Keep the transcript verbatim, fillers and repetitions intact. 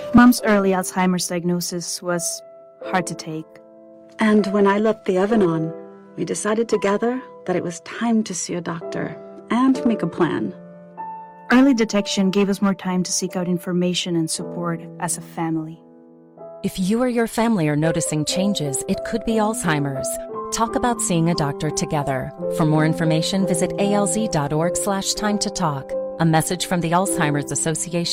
Mom's early Alzheimer's diagnosis was hard to take. And when I left the oven on, we decided together that it was time to see a doctor and make a plan. Early detection gave us more time to seek out information and support as a family. If you or your family are noticing changes, it could be Alzheimer's. Talk about seeing a doctor together. For more information, visit A L Z dot org slash time to talk. A message from the Alzheimer's Association.